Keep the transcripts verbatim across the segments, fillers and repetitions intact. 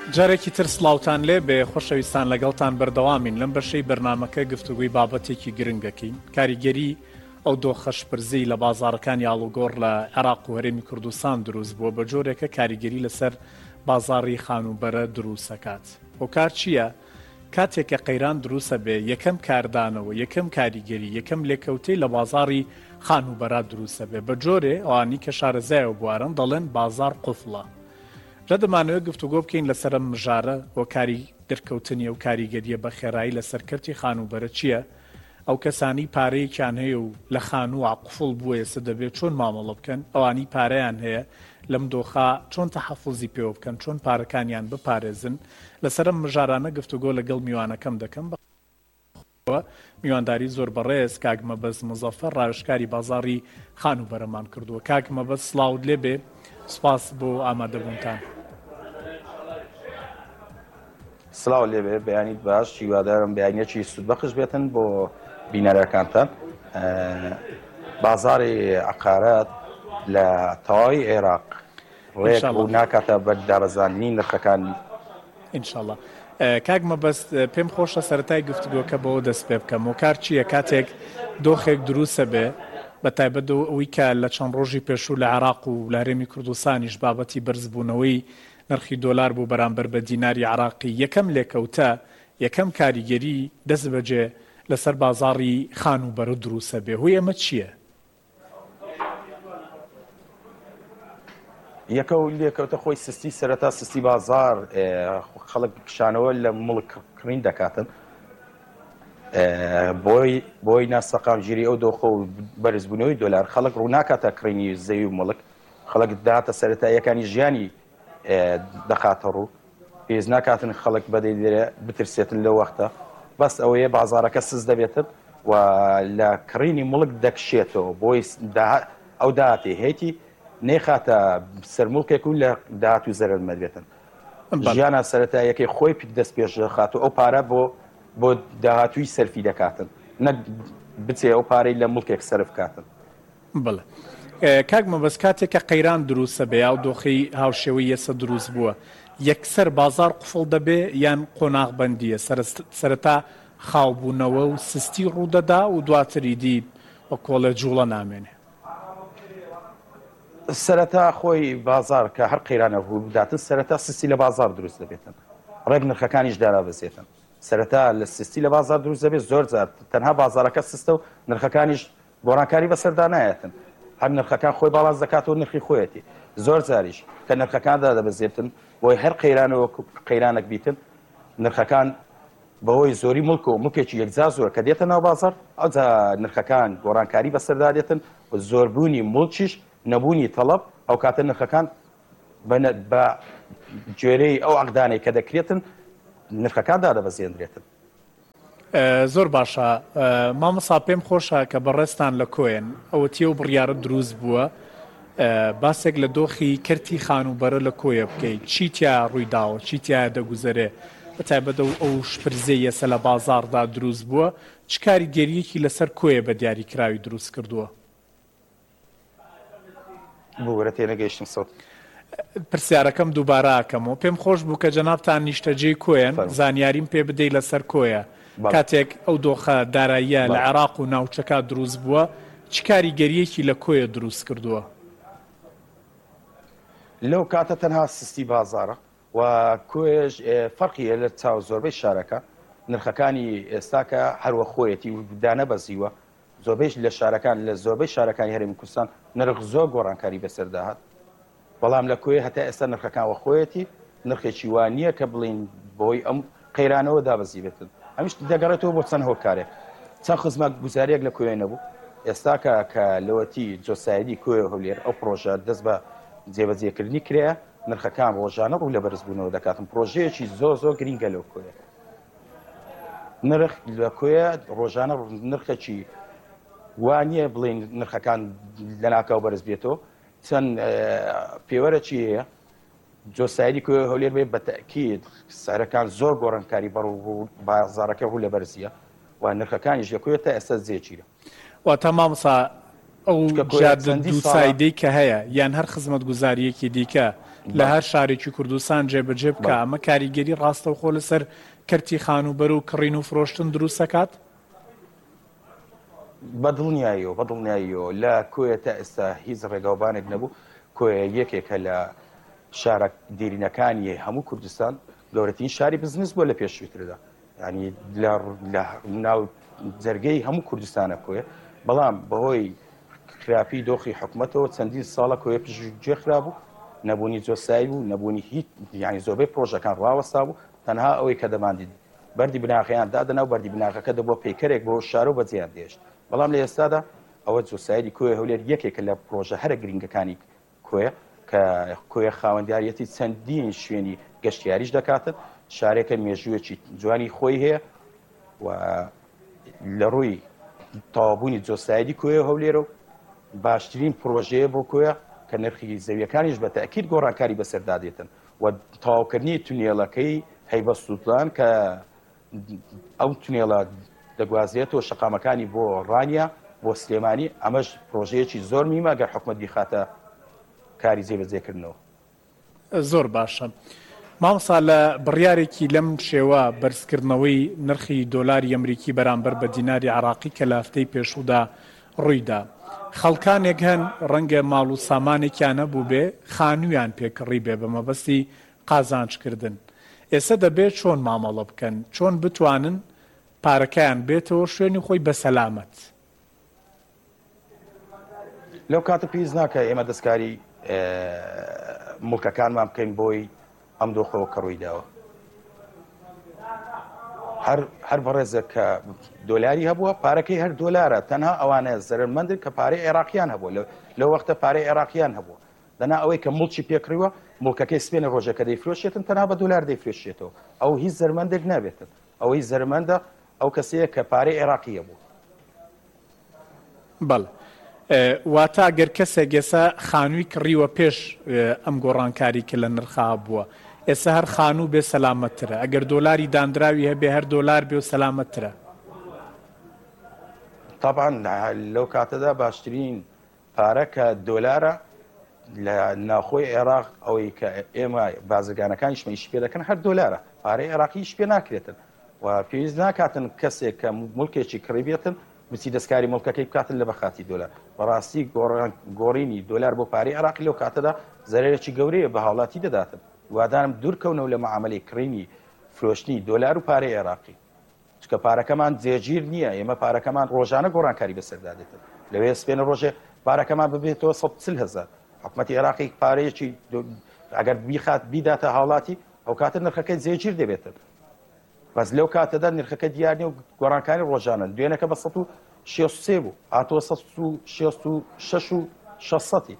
جارێکی تر سڵاوتان لێ بێ خۆشەویستان لەگەڵتان بەردەوامین لەم بەشەی بەرنامەکە گفتوگوی بابەتێکی گرنگەکەین کاریگەری ئەو دۆ خەشپرزی لە بازاڕەکانی ئاڵوگۆڕ لە عێراق و هەرێمی کوردستان دروست بووە بە جۆرێکە کاریگەری لەسەر بازاڕی خانوبەرە دروستەکات. ئەو کار چییە؟ کاتێکە قەیران دروستە بێ یەکەم کاردانەوە یەکەم کاریگەری یەکەم لێکەوتەی لە بازاڕی خانوبەرە دروستە بێ بە جۆرێ ئەوانی کە شارەزایەوە بوارن دەڵێن بازار قوفڵە. لە دەمانەوە گفتوگۆ بکەین لەسەر مژارە و کاری دەرکەوتنی و کاریگەریە بە خێرایی لە سەرکەرتی خانوبەرە چییە؟ ئەو کەسانی پارەیەکیان هەیە و لە خانوو قوفڵ بووە ئێستا دەبێت چۆن مامەڵە بکەن ئەوانی پارەیان هەیە لەم دۆخا چۆن تەحەفوزی پێوە بکەن چۆن پارەکانیان بپارێزن لەسەرم مژارانە گفتوگۆ لەگەڵ میوانەکەم دەکەم میوانداری زۆر بەڕێز کاک مەبەز مزەفەر ڕاوێژکاری بازاڕی خانوبەرەمان کردووە. کاک مەبەز سڵاوت لێ بێ سپاس بۆ ئامادەبوونتان. سڵاو لێبێ بەیانیت باش هیوادارم بەیانیەکی سودبەخش بێتن بۆ بینەرەکانتان. بازاری عقارات لە تەواوی عێراق ڕێک بوو ناکاتە بەردابەزاندنی نرخەکانی ئینشاڵڵا. کاک مەبەست پێم خۆشە سەرەتای گفتوگۆکە بەوە دەست پێ بکەم و کار چییە کاتێک دۆخێک دروستە بێ بە تایبەت ئەوەی کە لە چەند ڕۆژی پێشوو لە عێراق و لە هەرێمی کوردستانیش بابەتی بەرزبوونەوەی نرخی دۆلار بوو بەرامبەر بە دیناری عێراقی یەکەم لێکەوتە یەکەم کاریگەری دەست بەجێ لەسەر بازاڕی خانوبەرە دروستە بێ هۆی ئەمە چییە؟ یەکە و لێکەوتە خۆی سستی سەرەتا سستی بازار خەڵک کشانەوە لە مڵک کڕین دەکاتن بۆی بۆی ناسەقامگیری ئەو دۆخە و بەرزبوونەوەی دۆلار خەڵک ڕووناکاتە کڕینی زەوی و مڵک خەڵک داهاتە سەرەتاییەکانی ژیانی دەخاتە ڕوو پێز ناکاتن خەڵک بەدەی لێرە بترسێتن لەو وەختە بەس ئەوەیە بازارەکە سز دەبێتن و لە کڕینی مڵک دەکشێتەوە بۆی ئەو داهاتی هەیەی نێخاتە سەرمڵکێک و لە داهات و زەرمەد بێتن ژیانە سەرەتاییەکەی خۆی دەست پێش دەخات و ئەو پارە بۆ بۆ داهاتووی سەرفی دەکاتن نەک بچێ ئەو پارەی لە مڵکێک سەرف کاتن. بڵێ کاک مەبەست کاتێکە قەیران دروستە بێ ئەو دۆخی هاوشێوەی ئێستا دروست بووە یەکسەر بازار قوفڵ دەبێ یان قۆناغبەندیە سەرەتا خاوبوونەوە و سستی ڕوودەدا و دواتری دی وە کۆڵە جوڵە نامێنێ. سەرەتا خۆی بازار کە هەر قەیرانە بوو بداتن سەرەتا سستی لە بازار دروست دەبێتن ڕێک نرخەکانیش دارا بەسێتن سەرەتا لە سستی لە بازار دروست دەبێت زۆر جار تەنها بازارەکە سستە و نرخەکانیش گۆڕانکاری بەسەردا نایەتن هەر نرخەکان خۆی باڵاز دەکاتەوە نرخی خۆیەتی زۆر جاریش کە نرخەکاندا دەبەزێتن بۆی هەر قەیرانەوە قەیرانێک بیتن نرخەکان بەهۆی زۆری مڵک و مڵکێکی یەکجا زۆر کە دێتە ناو بازار ئەوجا نرخەکان گۆڕانکاری بەسەردا دێتن و زۆربوونی مڵکیش نەبوونی تەڵەب ئەو کاتە نرخەکان بە گوێرەی ئەو عەقدانەی کە دەکرێتن نرخەکاندا دەبەزێنرێتن. زۆر باشە مامەسا پێم خۆشە کە بەڕێستان لە کۆیەن ئەوەتیە و بڕیارە دروست بووە باسێک لە دۆخی کەرتی خانوبەرە لە کۆیە بکەیت چیتیا ڕوویداوە چیتیا دەگوزەرێ بە تایبەتە ئەو شپرزەی ئێستا لە بازاردا دروست بووە چ کاریگەریەکی لەسەر کۆیە بە دیاریکراوی دروست کردووە؟ بۆوەرە تێنەگەیشتم سەوت پرسیارەکەم دووبارەکەمەوە پێم خۆش بوو کە جەنابتان نیشتەجێی کۆیەن زانیاریم پێ بدەیت لەسەر کۆیە کاتێک ئەو دۆخە داراییە لە عێراق و ناوچەکە دروست بووە چ کاریگەریەکی لە کۆیە دروست کردووە؟ لەو کاتە تەنها سستی بازارە و کۆیەش فەرقیە لە چاو زۆربەی شارەکە نرخەکانی ئێستاکە هەروە خۆیەتی و دانە بەزیوە زۆربەی لە شارەکان لە زۆربەی شارەکانی هەرێمی کوردستان نرخ زۆر گۆڕانکاری بەسەرداهات بەڵام لە کۆیە هەتا ئێستا نرخەکانوە خۆیەتی نرخێکی وان نییە کە بڵین بۆی ئەم قەیرانەوە دابەزی بێتن ئەمیش دەگەڕێتەوە بۆ چەند هۆکارێک چەند خزمەت گوزاریەک لە کۆیە نەبوو ئێستاکە کە لەوەتی جۆسایدی کۆیە هەولێر ئەو پرۆژە دەست بە جێبەجێکردنی کرێە نرخەکان ڕۆژانە ڕوو لە بەرزبوونەوە دەکاتن پرۆژەیەکی زۆر زۆر گرینگە لەو کۆیە نرخ لە کۆیە ڕۆژانە نرخێکی وانە بڵین نرخەکان لە ناکاو بەرز بێتەوە چەند پێوەرەی هەیە جۆسایدی کۆیە هەولێر بێ بەتەکید سەرەکان زۆر گۆڕانکاری بەڕوو بازارەکە ڕوو لە بەرزیە و نرخەکانیش لە کۆیە تا ئێستا زێچیرە واتە مامۆستا ئەو دووسایدەی کە هەیە یان هەر خزمەت گوزاریەکی دیکە لە هەر شارێکی کوردستان جێبەجێ بکە ئەمە کاریگەری ڕاستەوخۆ لەسەر کەرتی خانوبەر و کڕین و فرۆشتن دروست دەکات؟ بەدڵنیاییەوە بەدڵنیاییەوە لە کۆیە تا ئێستا هیچ ڕێگاوبانێک نەبوو. کۆیە یەکێکە لە شارە دیرینەکانی هەموو کوردستان، گەورەترین شاری بزنس بۆ لە پێشووتردا، ینی لە ناو جەرگەی هەموو کوردستانە کۆیە. بەڵام بەهۆی خراپی دۆخی حکوومەتەوە چەندین ساڵە کۆیە پێشگوێ خرابوو، نەبوونی جۆسایی بوو، نەبوونی هیچ یانی زۆربەی پرۆژەکان ڕاوەستا بوو. تەنها ئەوەی کە دەماندی بەردی بناغیان دادەنا و بەردی بناغەکە دەبووە پەیکەرێک بۆ شارە و بەجێیان دێشت. بەڵام لە ئێستادا ئەوە جۆسایی کۆیە هەولێر یەکێکە لە پرۆژە هەرە گرنگەکانی کۆیە کە کۆیە خاوەندیارەتی چەندین شوێنی گەشتیاریش دەکاتن. شارێکە مێژوویەکی جوانی خۆی هەیە و لە ڕووی تەوابوونی جۆسایدی کۆیە هەولێرە و باشترین پرۆژەیە بۆ کۆیە کە نرخی زەویەکانیش بە تەکید گۆڕانکاری بەسەردادێتن و تەواوکردنی تونێڵەکەی هەیبە سوودڵان کە ئەو تونێڵە دەگوازرێتەوە شەقامەکانی بۆ ڕانیا بۆ سلێمانی. ئەمەش پرۆژەیەکی زۆر میمە گەر حکوومەت بیخاتە کاری جێبەجێکردنەوە. زۆر باشە. مامۆستا لە بڕیارێکی لەم شێوە بەرزکردنەوەی نرخی دۆلاری ئەمریکی بەرامبەر بە دیناری عراقی کە لە هەفتەی پێشوودا ڕوویدا، خەڵکانێک هەن ڕەنگە ماڵ و سامانێکیان نەبوو بێ خانوویان پێکڕی بێ بە مەبەستی قازانجکردن. ئێستا دەبێت چۆن مامەڵە بکەن، چۆن بتوانن پارەکەیان بێتەوە شوێنی خۆی بە سەلامەت. لەو کاتە پێویست ناکە ئێمە دەستکاری مڵکەکانمان بکەین بۆی ئەم دۆخەوە کە ڕوویداوە. هەر بەڕێزە کە دۆلاری هەبووە پارەکەی هەر دۆلارە، تەنها ئەوانە زەرمەندن کە پارەی عێراقییان هەبووە. لەو وەختە پارەی عێراقییان هەبووە، دەنا ئەوەی کە مڵکی پێکڕیوە مڵکەکەی سپێنە ڕۆژەکە دەیفرۆشێتن تەنها بە دۆلار دەیفرۆشێتەوە. ئەو هیچ زەرمەندێک نابێتن. ئەوەی زەرمەندە ئەو کەسەیە کە پارەی عێراقی هەبوو. بەڵێ واتە گەر کەسێک ئێستا خانووی کڕیوە پێش ئەم گۆڕانکاری کە لە نرخا بووە، ئێستا هەر خانوو بێ سەلامەتترە، ئەگەر دۆلاری دانراوی هەبێ هەر دۆلار بێ و سەلامەتترە. طبعا لەو کاتەدا باشترین پارە کە دۆلارە لە ناوخۆی عێراق ئەوەی کە ئێمە بازرگانەکانیش مەیش پێ دەکەن هەر دۆلارە، پارەی عێراقیش پێ ناکرێتن و پێویست ناکاتن کەسێک کە مڵکێکی کڕی بێتن بچی دەستکاری مڵکەکەی بکاتن لە بەخاتی دۆلار. بەڕاستی گۆڕینی دۆلار بۆ پارەی عێراقی لەو کاتەدا زەرێکی گەورەیە بە هاوڵاتی دەداتن. وادارم دوورکەونەوە لە معاملەی کڕینی فرۆشتنی دۆلار و پارەی عێراقی، چکە پارەکەمان جێگیر نییە. ئێمە پارەکەمان ڕۆژانە گۆڕانکاری بەسەردادێتن. لەوێ سپێنە ڕۆژێ پارەکەمان ببێتەوە سەد و چل هەزار. حکوومەتی عێراقی پارەیەکی ئەگەر بیخات بیداتە هاوڵاتی ئەو کاتە نرخەکەی جێگیر دەبێتن. بەس لەو کاتەدا نرخەکە دیارنی و گۆڕانکاری ڕۆژانە دوێنەکە بە سەد و شێست و سێ بوو هاتووە سەد و شێست و شەش و شەشسەدی.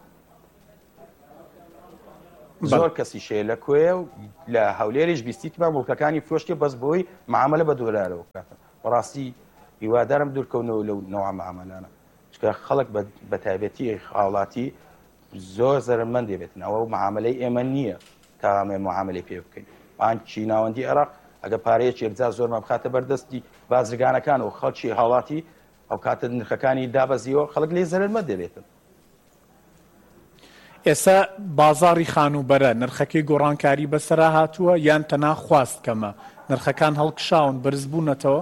زۆر کەسی شەیە لە کوێ و لە هەولێریش بیستیتمان مڵکەکانی فرۆشتی بەس بۆی معاملە بە دۆلارەوە کاتە. بەڕاستی هیوادارم دوورکەونەوە لەو نەوع معاملانە، چکە خەڵک بە تایبەتی هاوڵاتی زۆر زەرمەند دەبێتن. ئەوە معاملەی ئێمە نییە تا ئەمێ معاملەی پێ بکەین. بانکی ناوەندی عێراق ئەگە پارەیەکی یەکجا زۆرمان بخاتە بەردەستی بازرگانەکان و خەڵکی هاوڵاتی ئەو کاتە نرخەکانی دابەزیەوە خەڵک لێ زەرمەند دەبێتن. ئێستا بازاڕی خانوبەرە نرخەکەی گۆڕانکاری بەسەرا هاتووە یان تەنها خواست کەمە نرخەکان هەڵکشاون بەرز بوونەتەوە؟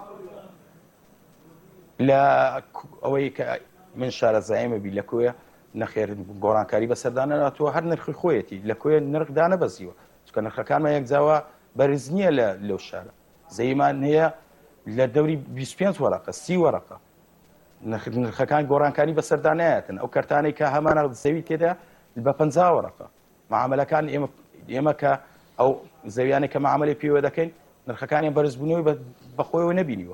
لە ئەوەی کە من شارەزایمەبی لە کوێ نەخێر گۆڕانکاری بەسەردانە هاتووە هەر نرخی خۆیەتی لە کوێ نرخ دانەبەزیوە، چکە نرخەکانمان یەکجاوە بەرز نییە لەو شارە. زەیمان هەیە لە دەوری بیست و پێنج وەرەقە سی وەرەقە نرخەکان گۆڕانکاری بەسەردانایەتن. ئەو کەرتانەی کە هەمانە زەوی تێدا بە پەنجا وەرەقە. معاملەکان ئێمە کە ئەو زەویانێک کە معاملەی پێوە دەکەین نرخەکانیان بەرزبوونەوەی بەخۆیەوە نەبینیوە.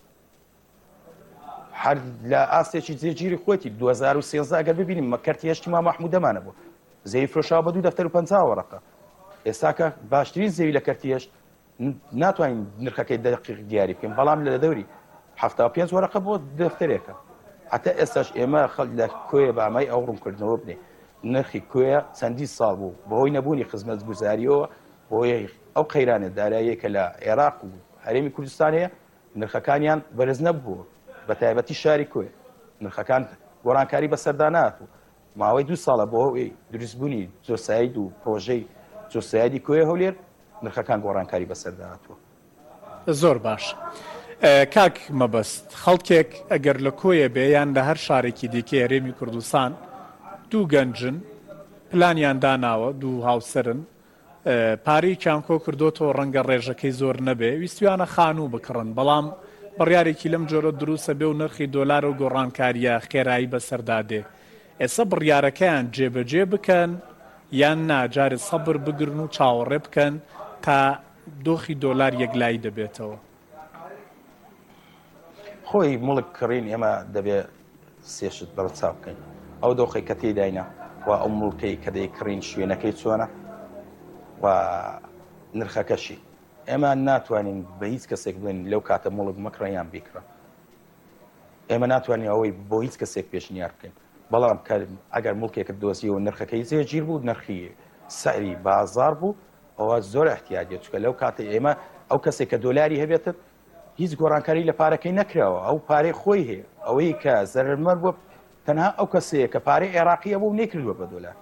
هەر لە ئاستێکی جێگیری خۆتی دوو هەزار و سێنزە ئەگەر ببینیم کەرتی هەشتی مام مەحموودەمانە بوو زەوی فرۆشاوە بە دوو دەفتەر و پەنجا وەرەقە. ئێستا کە باشترین زەوی لە کەرتی هەشت ناتوانین نرخەکەی دەقیق دیاری بکەین، بەڵام لە دەوری هەفتا و پێنج وەرەقە بۆ دەفتەرێکە. حتا ئێستاش ئێمە خەڵک لە کوێ بە ئەمای ئەو ڕوونکردنەوە بنێ نرخی کوێ چەندی ساڵ بوو بەهۆی نەبوونی خزمەت گوزاریەوە بۆی ئەو قەیرانە داراییە کە لە عێراق و هەرێمی کوردستان هەیە نرخەکانیان بەرز نەبووە، بە تایبەتی شاری کوێ نرخەکان گۆڕانکاری بەسەردانات و ماوەی دوو ساڵە بۆ ئەوەی دروستبوونی جۆسایید و پرۆژەی جۆساییدی کوێ هەولێر نرخەکان گۆڕانکاری بەسەرداهاتووە. زۆر باش. کاک مەبەست خەڵکێک ئەگەر لە کۆیە بێ یان لە هەر شارێکی دیکە هەرێمی کوردستان دوو گەنجن پلانیان داناوە دوو هاوسەرن پارەی چانکۆ کردوتەوە ڕەنگە ڕێژەکەی زۆر نەبێ ویستویانە خانوو بکڕن بەڵام بڕیارێکی لەم جۆرە دروستە بێ و نرخی دۆلار و گۆڕانکاریە خێرایی بەسەردادێ ئێستا بڕیارەکەیان جێبەجێ بکەن یان ناجارێت سەبر بگرن و چاوەڕێ بکەن تا دۆخی دۆلار یەکلایی دەبێتەوە. خۆی مڵک کڕین ئێمە دەبێت سێشت بەرچاو بکەین ئەو دۆخی کە تێداینە و ئەو مڵکەی کە دەی کڕین شوێنەکەی چۆنە و نرخەکەشی ئێمە ناتوانین بە هیچ کەسێک بڵێن لەو کاتە مڵک مەکڕیان بیکڕە ئێمە ناتوانین ئەوەی بۆ هیچ کەسێک پێشنیار بکەین بەڵام ئەگەر مڵکێکت دۆزی و نرخەکەی جێگیر بوو نرخی سەعری بازار بوو ئەوە زۆر احتیاجێت چکە لەو کاتە ئێمە ئەو کەسێک کە دۆلاری هەبێتە هیچ گۆڕانکاری لە پارەکەی نەکراوە ئەو پارەی خۆی هەیە ئەوەی کە زەرمەر بووە تەنها ئەو کەسەیە کە پارەی عێراقیە بوو نەکردووە بە دۆلار.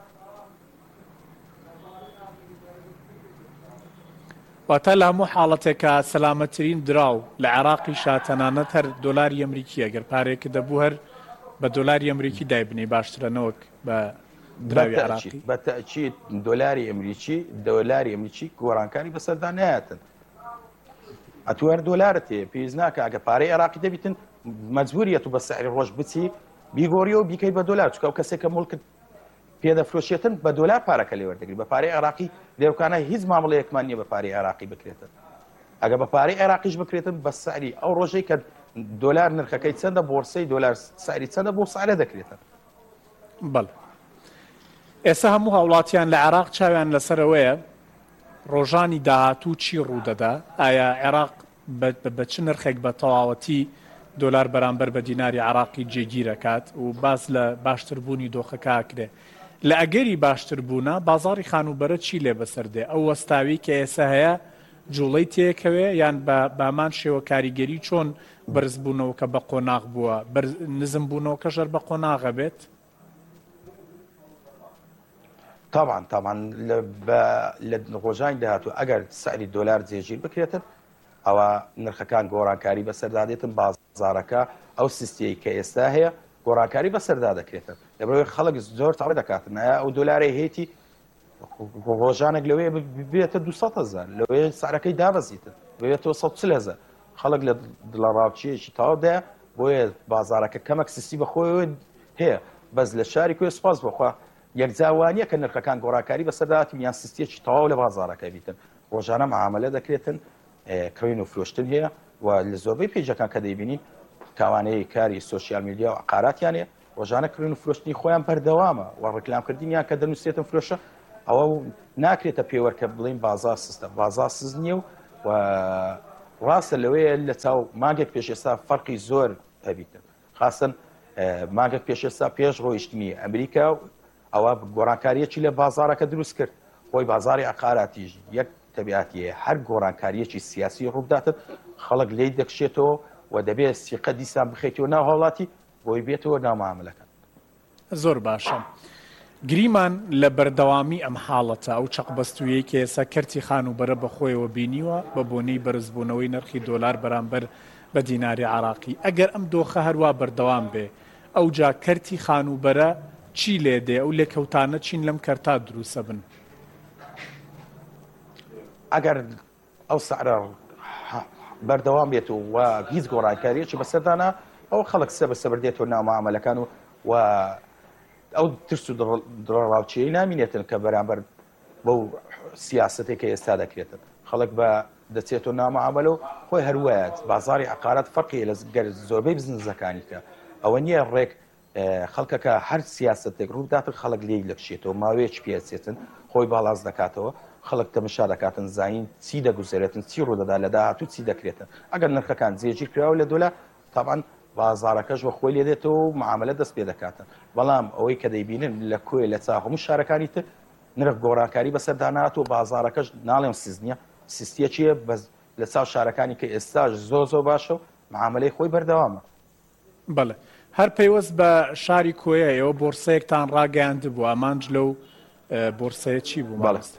واتە لە هەموو حاڵەتێکە سەلامەتترین دراو لە عێراقی شاتەنانەت هەر دۆلاری ئەمریکی ئەگەر پارێکە دەبوو هەر بە دۆلاری ئەمریکی دایبنی باشترەنەوەک بە دراوی عێراقی بە تەئکید دۆلاری ئەمریکی دۆلاری ئەمریکی گۆڕانکاری بەسەردا نایەتن ئەتوەر دۆلارت هەیە پێویست ناکە ئەگە پارەی عێراقی دەبیتن مەجبوریەت و بە سەعری ڕۆژ بچی بیگۆڕی و بیکەی بە دۆلار چکە ئەو کەسێکە مڵکت پێدەفرۆشێتن بە دۆلار پارەکە لێ وەردەگری بە پارەی عێراقی لێوکانە هیچ مامەڵەیەکمان نییە بە پارەی عێراقی بکرێتن ئەگە بە پارەی عێراقیش بکرێتن بە سەعری ئەو ڕۆژەی کە دۆلار نرخەکەی چەندە بۆرسەی دۆلار سەعری چەندە بۆ سعرە دەکرێتن. بەڵێ ئێستا هەموو هاوڵاتیان لە عێراق چاویان لەسەرەوەیە ڕۆژانی داهاتوو چی ڕوودەدا ئایا عێراق بە چ نرخێک بە تەواوەتی دۆلار بەرامبەر بە دیناری عێراقی جێگیرەکات و باز لە باشتربوونی دۆخەکەکرێ لە ئەگەری باشتربوونە بازاری خانوبەرە چی لێ بەسەردێ ئەو وەستاوی کە ئێستا هەیە جوڵەی تێکەوێ یان بە بامان شێوە کاریگەری چۆن بەرز بوونەوە کە بە قۆناغ بووە نزم بوونەوە کە ژەر بە قۆناغە بێت. طبعا طبعا لە ڕۆژانی داهاتوو ئەگەر سعری دۆلار جێگیر بکرێتن ئەوە نرخەکان گۆڕانکاری بەسەردادێتن بازارەکە ئەو سیستەیە کە ئێستا هەیە گۆڕانکاری بەسەردا دەکرێتن لەبەرەوەی خەڵک زۆر تاڕێ دەکاتن ئەو دۆلاری هەیەی ڕۆژانێک لەوەیە بێتە دووسەد هەزار لەوەیە سعرەکەی دابەزیتن بێتەوە سەد و چل هەزار خەڵک لە دڵە ڕاوچیەکی تاوادایە بۆیە بازارەکە کەمەک سیستی بەخۆیەوە هەیە بەس لە شاری کوێ سوپاس بخوا یەکجاوانیە کە نرخەکان گۆڕانکاری بەسەرداتی یان سیستێکی تەواو لە بازارەکە بیتن ڕۆژانە معاملە دەکرێتن کڕین و فرۆشتن هەیە و لە زۆربەی پێیجەکان کە دەیبینی تاوانەیە کاری سۆسیال میدیا و عقاراتیان هەیە ڕۆژانە کڕین و فرۆشتنی خۆیان بەردەوامە و ڕێکلامکردنیان کە دەنووسێتن فرۆشە ئەوە ناکرێتە پێوەرکە بڵین بازار سیستە بازار سز نییە و ڕاستە لەوەیە لە چاو مانگێک پێش ئێستا فەرقی زۆر هەبیتن خاستن مانگێک پێش ئێستا پێش ڕۆیشتنی ئەمریکا ئەوە گۆڕانکاریەکی لە بازارەکە دروست کرد خۆی بازاری عقاراتیش یەک تەبیعاتیە هەر گۆڕانکاریەکی سیاسی ڕووداتت خەڵک لێی دەکشێتەوە و دەبێت سیقە دیسان بخێتەوە ناو هاوڵاتی بۆی بێتەوە ناوماملەکە. زۆر باشە. گریمان لە بەردەوامی ئەم حاڵەتە ئەو چەقبەستویەی کە ئێستا کەرتی خانوبەرە بەخۆیەوە بینیوە بە بۆنەی بەرزبوونەوەی نرخی دۆلار بەرامبەر بە دیناری عێراقی ئەگەر ئەم دۆخە هەروە بەردەوام بێ ئەو جا کەرتی خانوبەرە چی لێ دێ ئەو لێکەوتانە چین لەم کەرتا دروستە بن. ئەگەر ئەو سعرە بەردەوام بێت و هیچ گۆڕانکاریەکی بەسەردانا ئەو خەڵک سە بە سەبردێتەوە ناو معاملەکان و و ئەو ترس و دڕاوچیەی نامینێتن کە بەرامبەر بەو سیاسەتێک کە ئێستا دەکرێتن خەڵک بە دەچێتەوە ناو معاملە و خۆی هەروایەت بازاری عقارات فەرقی لە زۆربەی بزنسەکانی کە ئەوە نییە ڕێک خەڵکەکە هەر سیاستێک ڕووداتن خەڵک لێی لەکشێتەوە ماوەیەکی پێچێتن خۆی باڵاز دەکاتەوە خەڵک تەمەشا دەکاتن زین چی دەگوزارێتن چی ڕوودەدا لە داهاتوو چی دەکرێتن ئەگەر نرخەکان جێگیر کراوە لە دۆلار تاوان بازارەکەش بە خۆی لێ دێتەوە و معاملە دەست پێ دەکاتن بەڵام ئەوەی کە دەیبینن لە کوێ لە چا هەموو شارەکانی تر نرخ گۆڕانکاری بەسەرداناتەوە بازارەکەش ناڵێم سیزنیە سیستیەکیە لە چاو شارەکانی کە ئێستاش زۆ زۆ باشە و معاملەی خۆی بەردەوامە. بەڵێ هەر پەیوەست بە شاری کۆیە ئێوە بۆرسەیەکتان ڕاگەیاند بوو ئامانج لەو بۆرسەیە چی بوو ماڵست؟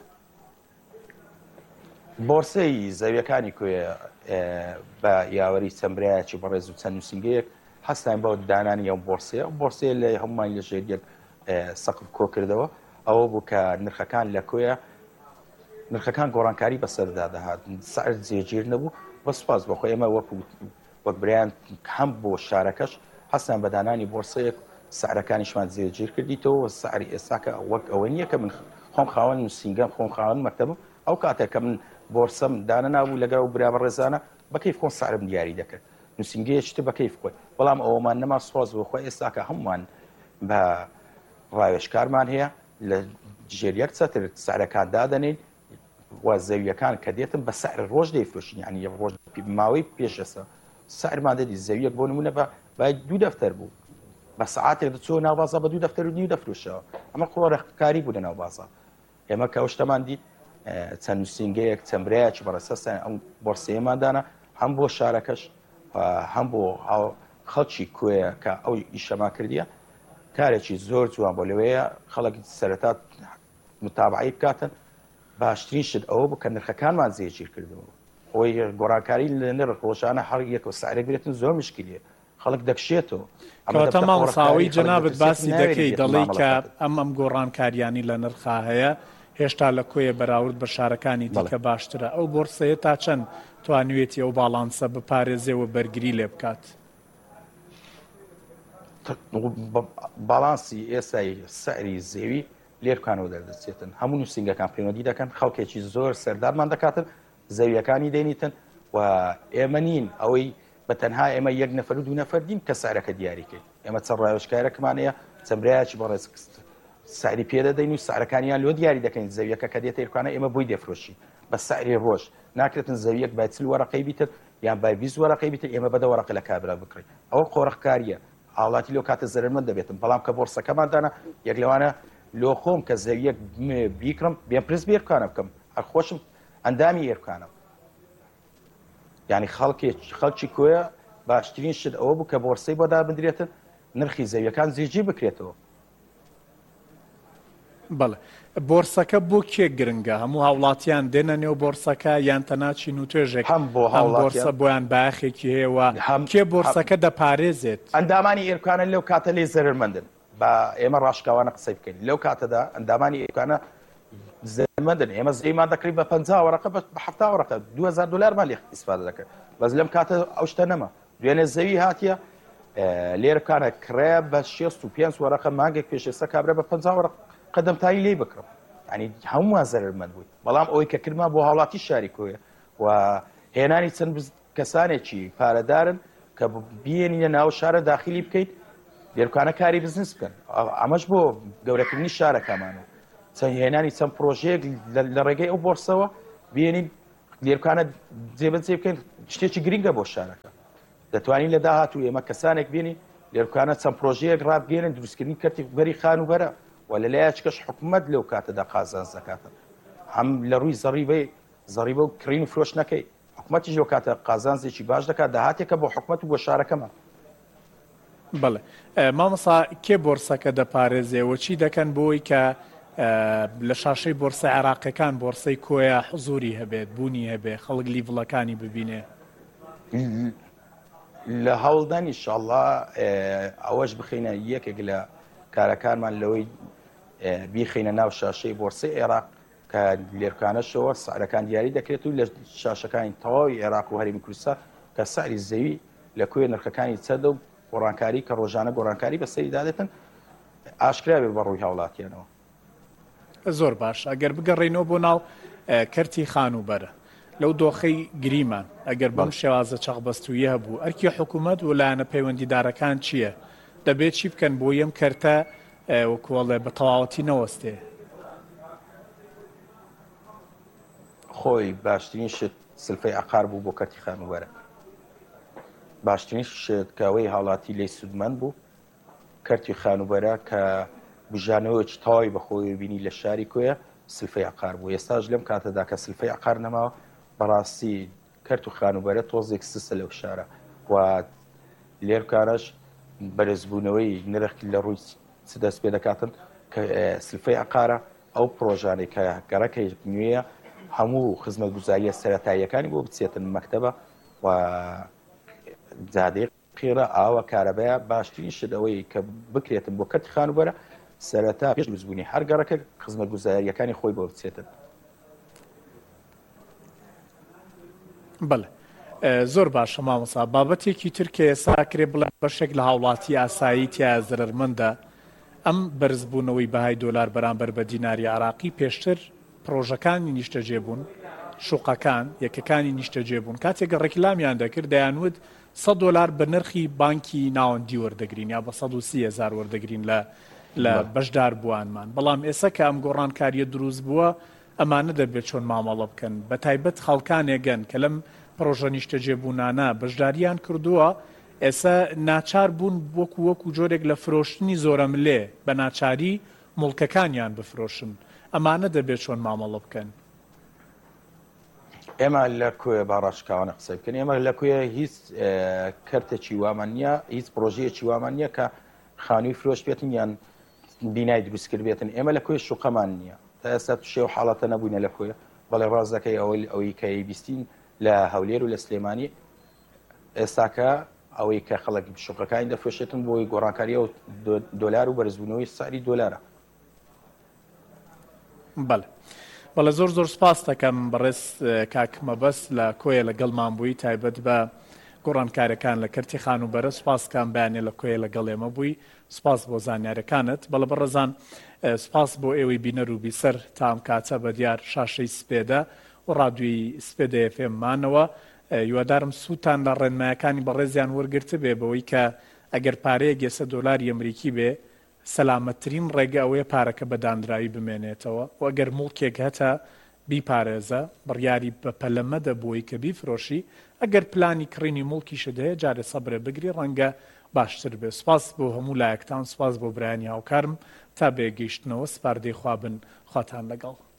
بۆرسەی زەویەکانی کوێ بە یاوەری چەمبرایەکی بەڕێز و چەند نووسنگەیەک هەستان بۆ دانانی ئەو بۆرسەیە بۆرسەیە لە هەمومان لە ژێریەک سەقف کۆ کردەوە ئەوە بوو کە نرخەکان لە کۆیە نرخەکان گۆڕانکاری بەسەردا دەهات سعر جێگیر نەبوو بە سوپاس بەخۆ ئێمە وەکو وەک بریان هەم بۆ شارەکەش هەستان بە دانانی بۆرسەیەک سعرەکانیشمان جێگیر کردیتەوە سعری ئێستاکە وەک ئەوە نییە کە من خۆم خاوەن نووسنگەم خۆم خاوەن مەکتەبم ئەو کاتێک کە من بۆرسەم دانە نابوو لەگەڵ برا ڕێزانە بەکەیف خۆن سعرم دیاری دەکرد نووسنگەیەشتە بەکەیف خۆی بەڵام ئەوەمان نەما سوپاس بۆخۆ ئێستاکە هەمومان بە ڕاوێژکارمان هەیە لە ژێریەک چەتر سعرەکان دادەنین و زەویەکان کە دێتن بە سعر ڕۆژ دەیفرۆشین یعنی یە ڕۆژ ماوەی پێشەسە سعرمان دەدی زەویەک بۆ نمونە بە باید دوو دەفتەر بوو بە سعاتێک دەچۆ ناوبازە بە دوو دەفتەر و نیو دەفرۆشەوە ئەمە قۆڕەکاری بوو لە ناوبازە ئێمە کە شتەمان دیت چەند نووسنگەیەک چەمبرایەکی بەڕێسەستان ئەم بۆرسەیەماندانە هەم بۆ شارەکەش هەم بۆ خەڵکی کوێیە کە ئەو ئیشەما کردیە کارێکی زۆر جوان بۆ لەوەیە خەڵک سەرەتا متابعی بکاتن باشترین شت ئەوە بوو کە نرخەکانمان جێگیر کردەوە ئەوەی گۆڕانکاری لە نرخ ڕۆژانە هەر یەک و سعرێک بێتن زۆر مشکلیە خەڵک دەکشێتەوە کەواتە ماڵساوی جەنابەت باسی دەکەی دەڵێی کە ئەم ئەم گۆڕانکاریانی لە نرخا هەیە هێشتا لە کۆیە بەراورد بە شارەکانی دیکە باشترە ئەو بۆرسەیە تا چەند توانوێتی ئەو باڵانسە بپارێزێەوە بەرگری لێ بکات باڵانسی ئێستای سعری زێوی لێرکانەوە دەردەچێتن هەموو نووسنگەکان پەیوەندی دەکەن خەڵکێکی زۆر سەردارمان دەکاتن زەویەکانی دێنیتن و ئێمە نین ئەوەی بە تەنها ئێمە یەک نەفەر و دوو نەفەر دین کە سعرەکە دیاریکەین ئێمە چەند ڕاوێژکارێکمانەیە چەمبرایەکی بەڕێز سعری پێدەدەین و سعرەکانیان لۆ دیاری دەکەین زەویەکە کە دێتە ئێرکانە ئێمە بۆی دەفرۆشی بە سعری ڕۆژ ناکرێتن زەویەک بای چل وەرەقەی بیتر یان بای بیست وەرەقەی بیتر ئێمە بەدە وەرەقە لە کابرا بکڕین ئەوە قۆڕەخکاریە هاوڵاتی لەو کاتە زەرمەند دەبێتن بەڵام کە بۆرسەکەماندانە یەک لەوانە لۆ خۆم کە زەویەک بیکڕم بێن پرس بێرکانە بکەم هەر خۆشم ئەندامی ئێرکانە یعنی خەڵکی کۆیە باشترین شت ئەوە بوو کە بۆرسەی بۆ دابدرێتن نرخی زەویەکان زێجی بکرێتەوە بەڵێ بۆرسەکە بۆ کێ گرنگە هەموو هاوڵاتیان دێنە نێو بۆرسەکە یان تەناچین و توێژێک هەم بۆ بۆرسە بۆیان باخێکی هەیەوە کێ بۆرسەکە دەپارێزێت ئەندامانی ئێرکانە لەو کاتە لێ زەرمەندن بە ئێمە ڕاشکاوانە قسەی بکەین لەو کاتەدا ئەندامانی ئێرکانە زەرمەندن ئێمە زەیمان دەکرێت بە پەنجا وەرەقە بە هەفتا وەرەقە دوو هەزار دلارمان لێ ئیسفادە دەکرد بەس لەم کاتە ئەو شتە نەما دوێنێ زەوی هاتیە لێرەکانە کرێ بە شێست و پێنج وەرەقە مانگێک پێشێستا کابرا بە پەنجا وەرەق قەدەم تایی لێ بکڕم ینی هەمووان زەرمەند بووی بەڵام ئەوەی کە کردمان بۆ هاوڵاتی شاری کۆیە و هێنانی چەند کەسانێکی پارەدارن کە بێنینە ناو شارە داخلی بکەیت لێرکانە کاری بزنس بکەن ئەمەش بۆ گەورەکردنی شارەکەمانە چەند هێنانی چەند پرۆژەیەک لە ڕێگەی ئەو بۆرسەوە بێنین لێرکانە جێبەجێ بکەین شتێکی گرنگە بۆ شارەکە دەتوانین لە داهاتوو ئێمە کەسانێک بینی لێرکانە چەند پرۆژەیەک ڕابگەێنن دروستکردنی کەرتی بەری خان و بەرە و لە لایەکەش حکوومەت لەو کاتەدا قازانج دەکاتن هەم لە ڕووی زەڕیبەی زەڕیبە و کڕین و فرۆش نەکەی حکوومەتیش لەو کاتە قازانجێکی باش دەکات داهاتێکە بۆ حکوومەت و بۆ شارەکەمان بەڵێ مامەسا کێ بۆرسەکە دەپارێزێەوە چی دەکەن بۆی کە لە شاشەی بۆرسە عێراقیەکان بۆرسەی کۆیە حزوری هەبێت بوونی هەبێ خەڵک لیڤڵەکانی ببینێ لە هەوڵدان ئینشاڵڵا ئەوەش بخینە یەکێک لە کارەکانمان لەوەی بیخینە ناو شاشەی بۆرسەی عێراق کە لێرکانەشەوە سعرەکان دیاری دەکرێت و لە شاشەکانی تەواوی عێراق و هەرێمی کوردستان کە سعری زەوی لە کوێ نرخەکانی چەدە و گۆڕانکاری کە ڕۆژانە گۆڕانکاری بەسەری دادێتن ئاشکرا بێت بە ڕووی هاوڵاتیانەوە زۆر باش ئەگەر بگەڕێنەوە بۆ ناو کەرتی خانوبەرە لەو دۆخەی گریمان ئەگەر بەم شێوازە چاقبەستویە هەبوو ئەرکی حکوومەت و لایەنە پەیوەندیدارەکان چییە دەبێت چی بکەن بۆ یەم کەرتە وەکوڵێ بە تەواوەتی نەوەستێ خۆی باشترین شت سلفەی عقار بوو بۆ کەرتی خانوبەرە باشترین شت کەوەی هاوڵاتی لێی سودمەند بوو کەرتی خانوبەرە کە بژانەوەی تاوای بەخۆی بینی لە شاری کۆیە سلفەی عقار بوو ئێستاش لەم کاتەدا کە سلفەی عقار نەماوە بەڕاستی کەرت و خانوبەرە تۆزێک سسە لەو شارە و لێرکانەش بەرزبوونەوەی نرخ لە ڕووی چ دەست پێ دەکاتن کە سلفەی عقارە ئەو پرۆژانێک کە گەڕەکەی نوێیە هەموو خزمەتگوزاریە سەرەتاییەکانی بۆ بچێتن مەکتەبە و جادەی قێرە ئاوە کارەبەیە باشترین شت ئەوەی کە بکرێتن بۆ کەرتی خانوبەرە سەرەتا پێش بزبوونی هەر گەڕەکە خزمەتگوزاریەکانی خۆی بۆ بچێتن. بەڵێ زۆر باشە مامۆستا بابەتێکی ترکێ ساکرێ بڵێ بەشێک لە هاوڵاتی ئاسایی تیا زرەرمەندە ئەم بەرزبوونەوەی بەهای دۆلار بەرامبەر بە دیناری عراقی پێشتر پرۆژەکانی نیشتەجێبوون شوقەکان یەکەکانی نیشتەجێبوون کاتێک ڕێکلامیان دەکرد دەیانوت سەد دۆلار بە نرخی بانکی ناوەندی وەردەگرین یا بە سەد و سی هەزار وەردەگرین لە لە بەشدار بووانمان بەڵام ئێستا کە ئەم گۆڕانکاریە دروست بووە ئەمانە دەبێت چۆن مامەڵە بکەن بە تایبەت خەڵکانێگەن کە لەم پرۆژە نیشتەجێبوونانە بەشداریان کردووە ئێستا ناچار بوون وەکو وەکو جۆرێک لە فرۆشتنی زۆرە ملێ بە ناچاری مڵکەکانیان بفرۆشن ئەمانە دەبێت چۆن مامەڵە بکەن. ئێمە لە کوێ باڕاشکاوانە قسە بکەن ئێمە لە کوێ هیچ کەرتێکی وامان نییە هیچ پرۆژەیەکی وامان نییە کە خانووی فرۆش بێتن یان بینای دروستکرد بێتن ئێمە لە کوێ شوقەمان نییە تا ئێستا شێو حاڵەتە نەبووینە لە کوێ بەڵێ ڕاز دەکەی ئەوەی ئەوەی کە بیستین لە هەولێر و لە سلێمانی ئێستاکە ئەوەی کە خەڵک شوقەکانی دەفرۆشێتن بۆی گۆڕانکاریە و دۆلار و بەرزبوونەوەی ساری دۆلارە. بەڵێ بەڵێ زۆر زۆر سپاس دەکەم بەڕێز کاکمە بەس لە کۆیە لەگەڵمان بووی تایبەت بە گۆڕانکارەکان لە کەرتی خانوبەرە سپاسکان بەیانێ لە کۆیە لەگەڵ ئێمە بووی سپاس بۆ زانیارەکانت بەڵە بەڕێزان سپاس بۆ ئێوەی بینەر و بیسەر تام کاتە بە دیار شاشەی سپێدە و ڕادووی سپێدە ئێف ئێممانەوە هیوادارم سووتان لە ڕێنمایەکانی بەڕێزیان وەرگرتە بێ بەوەی کە ئەگەر پارەیە گێسە دۆلاری ئەمریکی بێ سەلامەتترین ڕێگە ئەوەیە پارەکە بەدانراوی بمێنێتەوە و ئەگەر موڵکێک هەتا بیپارێزە بڕیاری بە پەلەمە دەبووی کە بیفرۆشی ئەگەر پلانی کڕینی موڵکیشت هەیە جارێ سەبرە بگری ڕەنگە باشتر بێ. سپاس بۆ هەموو لایەکتان سپاس بۆ برایانی هاوکارم تا بێگەیشتنەوە سپاردەی خوابن خواتان لەگەڵ.